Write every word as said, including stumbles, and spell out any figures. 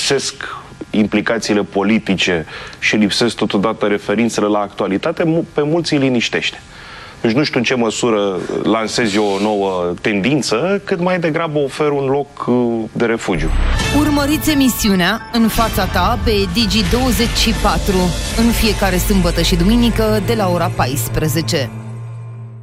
lipsesc implicațiile politice și lipsesc totodată referințele la actualitate, pe mulți îi liniștește. Deci nu știu în ce măsură lansez eu o nouă tendință, cât mai degrabă ofer un loc de refugiu. Urmăriți emisiunea În fața ta pe Digi douăzeci și patru în fiecare sâmbătă și duminică de la ora paisprezece.